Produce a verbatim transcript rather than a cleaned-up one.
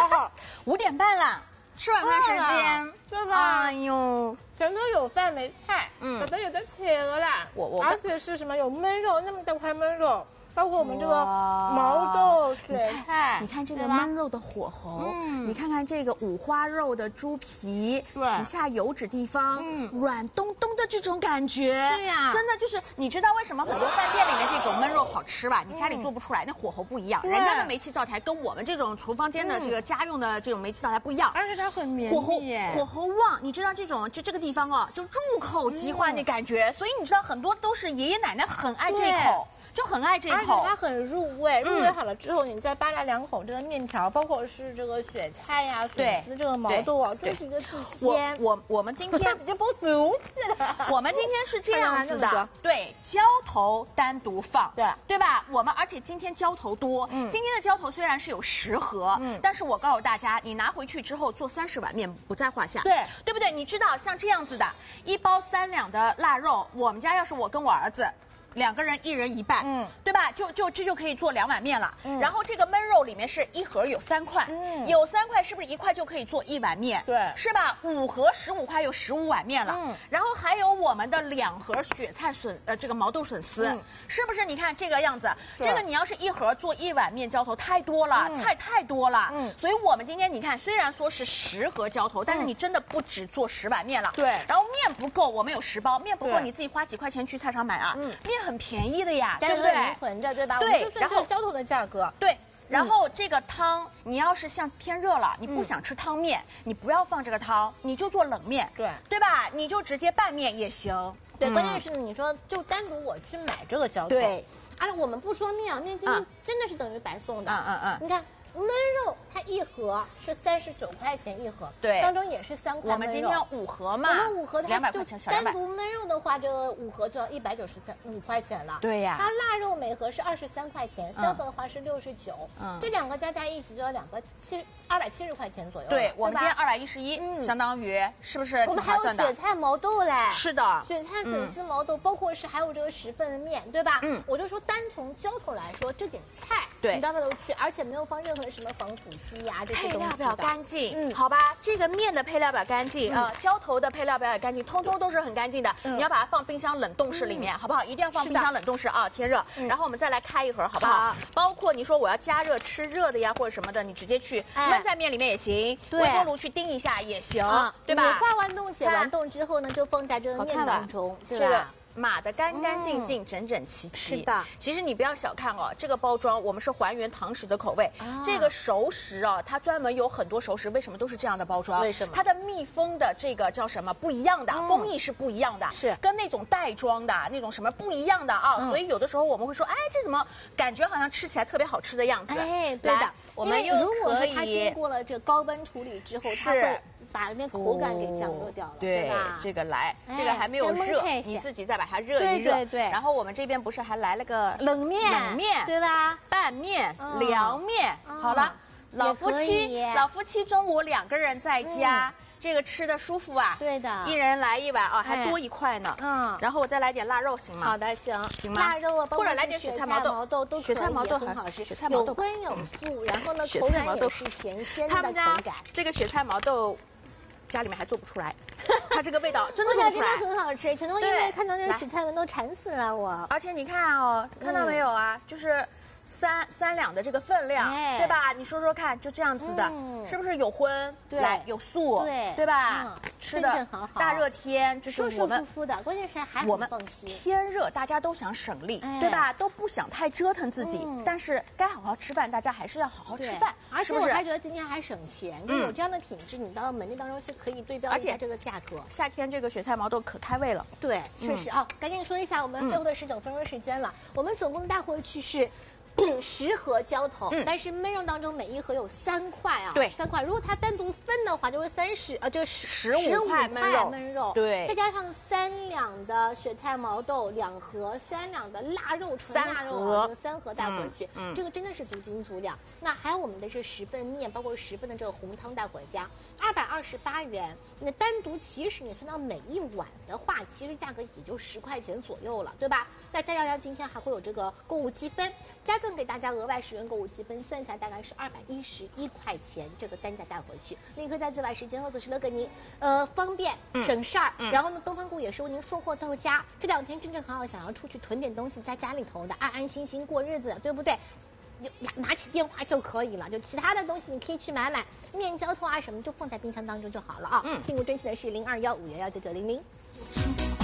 好好，五点半了，吃晚饭时间， 对吧？ 哎呦， 前头有饭没菜， 嗯可能有的企鹅啦， 我我而且是什么有焖肉，那么大块焖肉。包括我们这个毛豆、雪菜， 你看这个焖肉的火候， 嗯， 你看看这个五花肉的猪皮，皮下油脂地方，嗯，软咚咚的这种感觉， 是呀， 真的就是你知道为什么很多饭店里面这种焖肉好吃吧？你家里做不出来，那火候不一样，人家的煤气灶台跟我们这种厨房间的这个家用的这种煤气灶台不一样， 而且它很绵密，火候火候旺，你知道这种就这个地方哦，就入口即化那感觉，所以你知道很多都是爷爷奶奶很爱这一口。就很爱这一口， 而且它很入味。入味好了之后，你再扒拉两口这个面条，包括是这个雪菜呀、笋丝、这个毛豆啊，就是一个自鲜。 我我们今天就不俗气了。 我们今天是这样子的，对，浇头单独放， 对对吧？我们而且今天浇头多，今天的浇头虽然是有十盒，嗯，但是我告诉大家，你拿回去之后做三十碗面不在话下， 对， 对不对？你知道像这样子的，一包三两的腊肉，我们家要是我跟我儿子。两个人一人一半，嗯，对吧？就就这就可以做两碗面了。嗯，然后这个焖肉里面是一盒有三块，嗯，有三块是不是一块就可以做一碗面？ 对， 是吧？五盒十五块有十五碗面了。嗯，然后还有我们的两盒雪菜笋，呃，这个毛豆笋丝，嗯、是不是？你看这个样子，这个你要是一盒做一碗面浇头太多了，嗯、菜太多了。嗯，所以我们今天你看，虽然说是十盒浇头，但是你真的不止做十碗面了。 对， 然后面不够，我们有十包，面不够你自己花几块钱去菜场买啊。嗯，面。很便宜的呀，对不对？ 灵魂着，对吧？ 对， 然后浇头的价格， 对。然后这个汤，你要是像天热了，你不想吃汤面，你不要放这个汤，你就做冷面， 对， 对吧？你就直接拌面也行。 对，关键是你说就单独我去买这个浇头， 对。 而且我们不说面啊，面今天真的是等于白送的， 嗯嗯嗯。 你看。焖肉它一盒是三十九块钱一盒， 对， 当中也是三块。 我们今天五盒嘛， 我们五盒两百块钱，小两百。 单独焖肉的话，这个五盒就要一百九十三五块钱了。 对呀。 它腊肉每盒是二十三块钱，三盒的话是六十九，嗯，这两个加在一起就要两个七二百七十块钱左右。 对，我们今天二百一十一，相当于是不是？ 我们还有雪菜毛豆嘞。 是的， 雪菜笋丝毛豆，包括是还有这个十份的面，对吧？嗯，我就说单从浇头来说，这点菜你到外头去，而且没有放任何什么防腐。呀，这些配料表干净， 嗯， 好吧，这个面的配料表干净啊，浇头的配料表也干净，通通都是很干净的。你要把它放冰箱冷冻室里面，好不好？一定要放冰箱冷冻室啊，天热。然后我们再来开一盒，好不好？包括你说我要加热吃热的呀，或者什么的，你直接去焖在面里面也行，微波炉去叮一下也行，对吧？ 化完冻解完冻之后呢，就放在这个面当中，对吧？ 码得干干净净、嗯、整整齐齐。 是的， 其实你不要小看哦，这个包装我们是还原堂食的口味。啊、这个熟食啊，它专门有很多熟食，为什么都是这样的包装？ 为什么？ 它的密封的这个叫什么不一样的、嗯、工艺是不一样的， 是跟那种袋装的那种什么不一样的啊。嗯、所以有的时候我们会说，哎，这怎么感觉好像吃起来特别好吃的样子？ 哎，对的， 我们又如果说它经过了这高温处理之后，它会。把那口感给降热掉了， 哦、对吧？ 这个来，这个还没有热，你自己再把它热一热。 对对对。 然后我们这边不是还来了个冷面， 冷面对吧？ 拌面、嗯、凉面，嗯、好了，老夫妻，老夫妻中午两个人在家。嗯这个吃的舒服啊， 对的， 一人来一碗啊，还多一块呢。嗯，然后我再来点腊肉，行吗？ 好的，行， 行吗？ 腊肉啊， 或者来点雪菜毛豆， 毛豆都可以， 雪菜毛豆很好吃， 雪菜毛豆有荤有素，然后呢，口感也是咸鲜的口感。 这个雪菜毛豆。家里面还做不出来，它这个味道真的做不出来， 真的很好吃。前头因为看到这个雪菜纹都馋死了我。 而且你看哦，看到没有啊？就是三三两的这个分量，对吧？你说说看，就这样子的，是不是有荤？来有素， 对对吧？吃的很好， 大热天就是我们舒舒服服的，关键是还我们放心。 天热，大家都想省力，对吧？都不想太折腾自己，但是该好好吃饭，大家还是要好好吃饭。 而且我还觉得今天还省钱，就有这样的品质，你到门店当中是可以对标一下这个价格。 夏天这个雪菜毛豆可开胃了， 对，确实啊。赶紧说一下我们最后的十九分钟时间了，我们总共带回去是。十盒浇头，嗯、但是焖肉当中每一盒有三块啊， 对， 三块。如果它单独分的话，就是三十，呃，这个十五块焖肉， 焖肉， 对， 再加上三两的雪菜毛豆，两盒，三两的腊肉，纯腊肉啊，这个三盒带回去，嗯，这个真的是足斤足两。那还有我们的这十份面，包括十份的这个红汤带回家，二百二十八元。那单独其实你算到每一碗的话，其实价格也就十块钱左右了，对吧？那再加上今天还会有这个购物积分，加在份给大家额外十元购物积分，算下来大概是二百一十一块钱，这个单价带回去，立刻在自把时间后走时了给您，呃，方便省事儿。嗯、然后呢，东方谷也是为您送货到家。这两天真正很好，想要出去囤点东西在家里头的，安安心心过日子，对不对？拿拿起电话就可以了，就其他的东西你可以去买买，面交通啊什么就放在冰箱当中就好了啊。嗯，订购珍惜的是零二幺五幺幺九九零零。